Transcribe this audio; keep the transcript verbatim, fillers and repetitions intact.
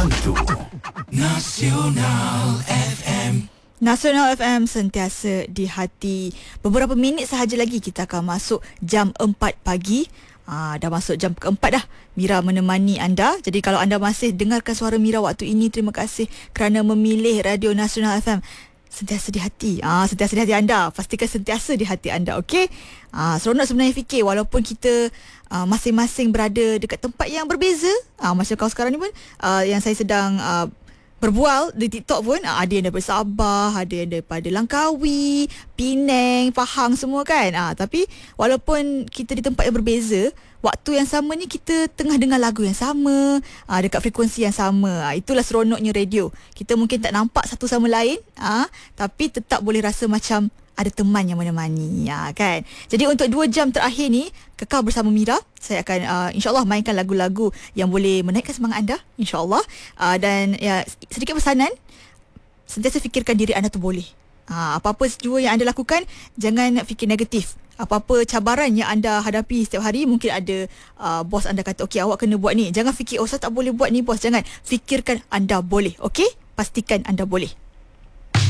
Itu Nasional F M. Nasional F M, sentiasa di hati. Beberapa minit sahaja lagi kita akan masuk jam empat pagi. Ah, dah masuk jam keempat dah. Mira menemani anda. Jadi kalau anda masih dengarkan suara Mira waktu ini, terima kasih kerana memilih Radio Nasional F M. Sentiasa di hati. Ah, sentiasa di hati anda. Pastikan sentiasa di hati anda, okey? Ah, seronok sebenarnya fikir walaupun kita uh, masing-masing berada dekat tempat yang berbeza. Ah, macam kau sekarang ni pun uh, yang saya sedang uh, berbual di TikTok pun, ada yang daripada Sabah, ada yang daripada Langkawi, Penang, Pahang semua kan. Ah, tapi walaupun kita di tempat yang berbeza, waktu yang sama ni kita tengah dengar lagu yang sama, ah, dekat frekuensi yang sama. Ah, itulah seronoknya radio. Kita mungkin tak nampak satu sama lain, ah, tapi tetap boleh rasa macam ada teman yang menemani, ya, kan. Jadi untuk dua jam terakhir ni kekal bersama Mira. Saya akan uh, insyaAllah mainkan lagu-lagu yang boleh menaikkan semangat anda, insyaAllah. uh, Dan ya, sedikit pesanan, sentiasa fikirkan diri anda tu boleh. uh, Apa-apa jua yang anda lakukan, jangan fikir negatif. Apa-apa cabaran yang anda hadapi setiap hari, mungkin ada uh, bos anda kata, okey awak kena buat ni, jangan fikir, oh saya tak boleh buat ni bos. Jangan, fikirkan anda boleh, okey? Pastikan anda boleh.